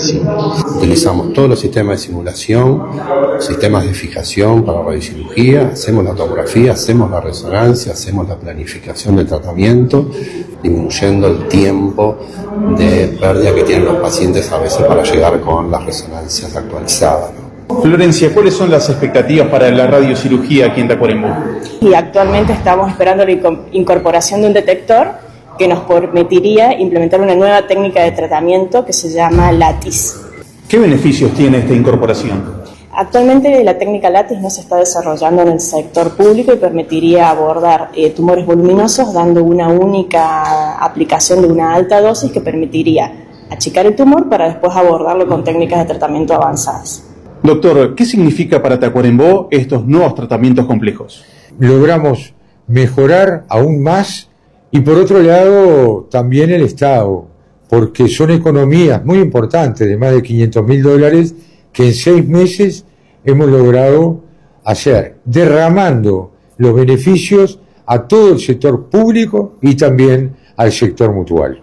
medicina. Utilizamos todos los sistemas de simulación, sistemas de fijación para radiocirugía, hacemos la tomografía, hacemos la resonancia, hacemos la planificación del tratamiento, disminuyendo el tiempo de pérdida que tienen los pacientes a veces para llegar con las resonancias actualizadas, ¿no? Florencia, ¿cuáles son las expectativas para la radiocirugía aquí en Tacuarembó? Y actualmente estamos esperando la incorporación de un detector que nos permitiría implementar una nueva técnica de tratamiento que se llama LATIS. ¿Qué beneficios tiene esta incorporación? Actualmente la técnica LATIS no se está desarrollando en el sector público y permitiría abordar tumores voluminosos dando una única aplicación de una alta dosis que permitiría achicar el tumor para después abordarlo con técnicas de tratamiento avanzadas. Doctor, ¿qué significa para Tacuarembó estos nuevos tratamientos complejos? Logramos mejorar aún más y por otro lado también el Estado, porque son economías muy importantes de más de $500.000 que en 6 meses hemos logrado hacer, derramando los beneficios a todo el sector público y también al sector mutual.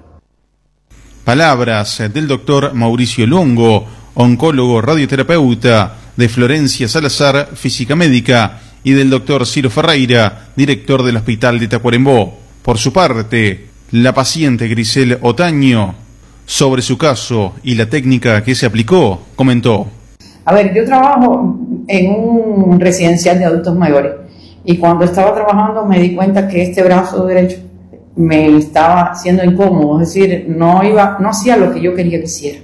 Palabras del doctor Mauricio Longo, oncólogo radioterapeuta, de Florencia Salazar, física médica, y del doctor Ciro Ferreira, director del Hospital de Tacuarembó. Por su parte, la paciente Grisel Otaño, sobre su caso y la técnica que se aplicó, comentó. A ver, yo trabajo en un residencial de adultos mayores y cuando estaba trabajando me di cuenta que este brazo derecho me estaba haciendo incómodo, es decir, no hacía lo que yo quería que hiciera.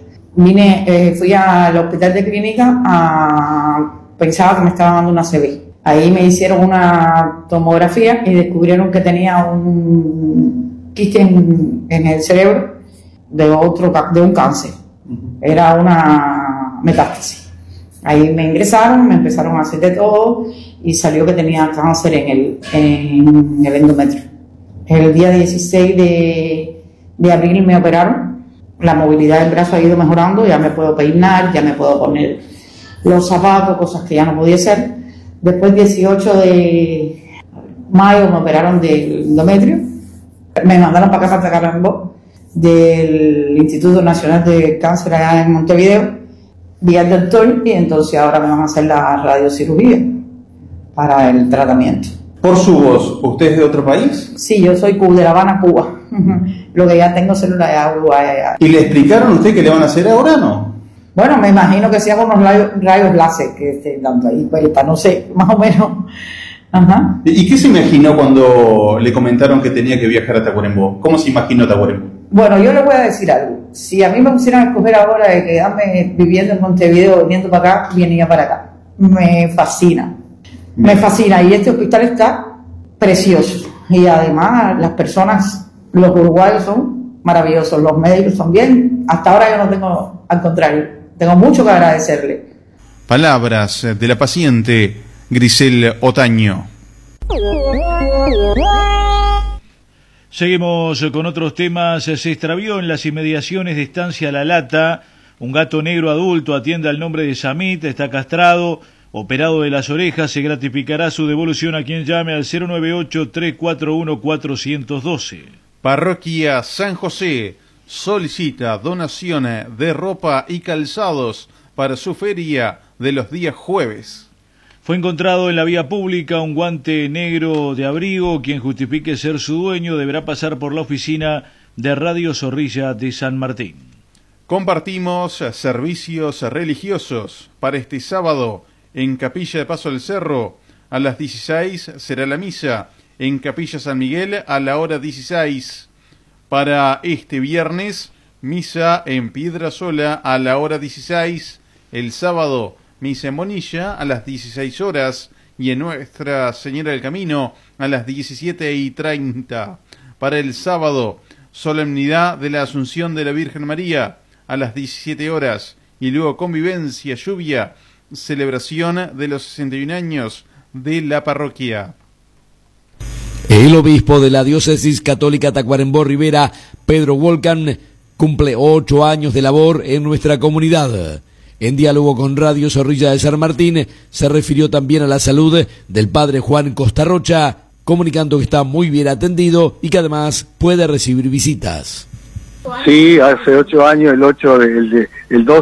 Fui al hospital de clínica, pensaba que me estaba dando una ACV. Ahí me hicieron una tomografía y descubrieron que tenía un quiste en el cerebro de un cáncer. Era una metástasis. Ahí me ingresaron, me empezaron a hacer de todo y salió que tenía cáncer en el endometrio. El día 16 de abril me operaron. La movilidad del brazo ha ido mejorando, ya me puedo peinar, ya me puedo poner los zapatos, cosas que ya no podía hacer. Después, 18 de mayo, me operaron del endometrio. Me mandaron para acá, para Tacuarembó, del Instituto Nacional de Cáncer allá en Montevideo, vi al doctor y entonces ahora me van a hacer la radiocirugía para el tratamiento. Por su voz, ¿usted es de otro país? Sí, yo soy de La Habana, Cuba. Lo que ya tengo células de agua. ¿Y le explicaron a usted qué le van a hacer ahora, no? Bueno, me imagino que sean unos rayos láser que estén dando ahí vuelta, no sé, más o menos. Ajá. ¿Y qué se imaginó cuando le comentaron que tenía que viajar a Tacuarembó? ¿Cómo se imaginó Tacuarembó? Bueno, yo le voy a decir algo. Si a mí me pusieran a escoger ahora de quedarme viviendo en Montevideo, viniendo para acá, venía para acá. Me fascina. Me fascina. Y este hospital está precioso. Y además las personas, los uruguayos son maravillosos, los médicos son bien. Hasta ahora yo no tengo, al contrario, tengo mucho que agradecerle. Palabras de la paciente Grisel Otaño. Seguimos con otros temas. Se extravió en las inmediaciones de Estancia La Lata un gato negro adulto, atiende al nombre de Samit, está castrado, operado de las orejas. Se gratificará su devolución a quien llame al 098-341-412. Parroquia San José solicita donaciones de ropa y calzados para su feria de los días jueves. Fue encontrado en la vía pública un guante negro de abrigo. Quien justifique ser su dueño deberá pasar por la oficina de Radio Zorrilla de San Martín. Compartimos servicios religiosos para este sábado en Capilla de Paso del Cerro. A las 16 será la misa. En Capilla San Miguel a la hora 16. Para este viernes, misa en Piedrasola a la hora 16. El sábado, misa en Bonilla a las 16 horas y en Nuestra Señora del Camino a las 17:30. Para el sábado, solemnidad de la Asunción de la Virgen María a las 17 horas y luego convivencia, lluvia, celebración de los 61 años de la parroquia. El obispo de la Diócesis Católica Tacuarembó Rivera, Pedro Volcan, cumple 8 años de labor en nuestra comunidad. En diálogo con Radio Zorrilla de San Martín, se refirió también a la salud del padre Juan Costarrocha, comunicando que está muy bien atendido y que además puede recibir visitas. Sí, hace 8 años, el 12